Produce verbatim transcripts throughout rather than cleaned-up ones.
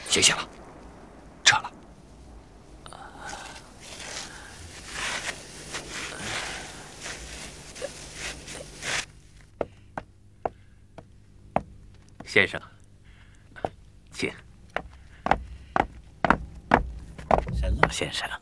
谢谢了，撤了。 先生，请。沈老先生，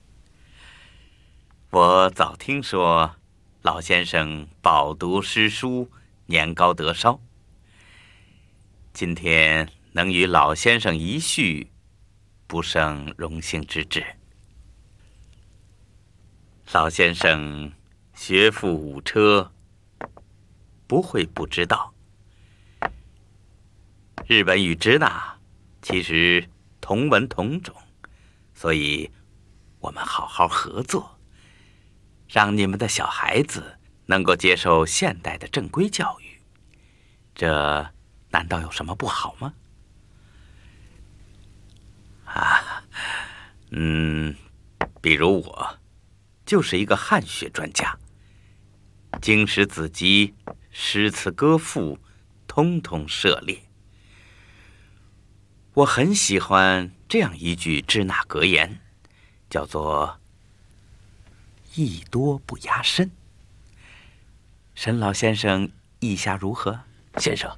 我早听说老先生饱读诗书，年高德稍。今天能与老先生一叙，不胜荣幸之至。老先生学富五车，不会不知道。日本与支那其实同文同种，所以我们好好合作，让你们的小孩子能够接受现代的正规教育，这难道有什么不好吗？啊，嗯，比如我就是一个汉学专家，经史子集、诗词歌赋，通通涉猎。我很喜欢这样一句支那格言，叫做“艺多不压身”。沈老先生意下如何？ 先生，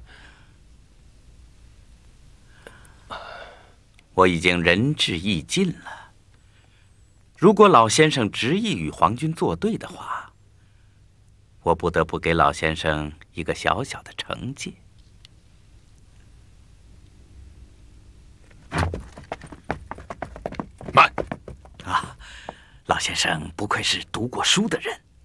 我已经仁至义尽了。如果老先生执意与皇军作对的话，我不得不给老先生一个小小的惩戒。 慢！ 啊，老先生不愧是读过书的人。